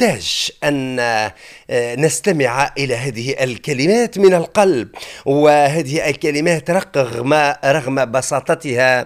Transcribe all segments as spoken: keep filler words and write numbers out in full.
نحتاج أن نستمع إلى هذه الكلمات من القلب، وهذه الكلمات رغم رغم بساطتها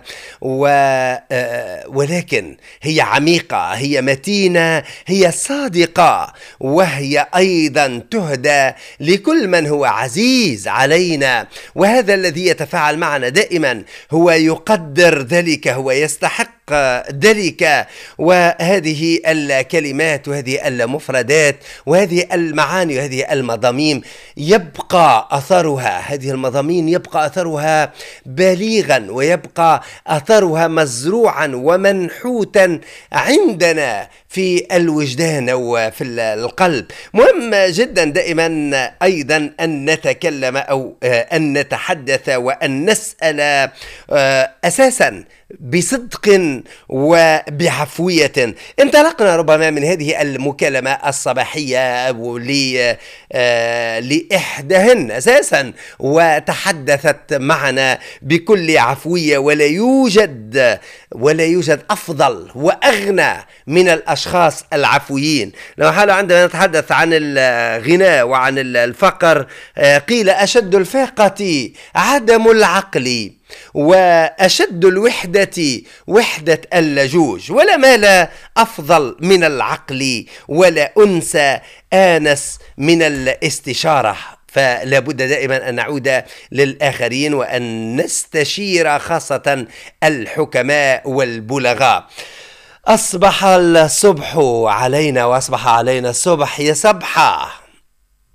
ولكن هي عميقة، هي متينة، هي صادقة، وهي أيضا تهدى لكل من هو عزيز علينا. وهذا الذي يتفاعل معنا دائما هو يقدر ذلك، هو يستحق ذلك. وهذه الكلمات وهذه المفردات وهذه المعاني وهذه المضامين يبقى أثرها، هذه المضامين يبقى أثرها بالغا، ويبقى أثرها مزروعا ومنحوتا عندنا في الوجدان وفي القلب. مهم جدا دائما أيضا أن نتكلم أو أن نتحدث وأن نسأل أساسا بصدق وبعفوية. انطلقنا ربما من هذه المكالمة الصباحية لإحداهن أساسا وتحدثت معنا بكل عفوية، ولا يوجد ولا يوجد أفضل وأغنى من الأشخاص العفويين. لو حالا عندما نتحدث عن الغناء وعن الفقر قيل أشد الفاقة عدم العقل، وأشد الوحدة وحدة اللجوج، ولا مال أفضل من العقل، ولا أنسى آنس من الاستشارة. فلا بد دائما أن نعود للآخرين وأن نستشير خاصة الحكماء والبلغاء. أصبح الصبح علينا وأصبح علينا الصبح. يا صبحة.